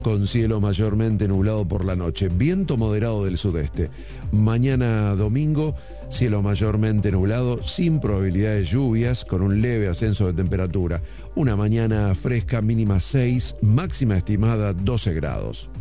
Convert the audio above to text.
con cielo mayormente nublado por la noche, viento moderado del sudeste. Mañana domingo, cielo mayormente nublado, sin probabilidad de lluvias, con un leve ascenso de temperatura. Una mañana fresca, mínima 6, máxima estimada 12 grados.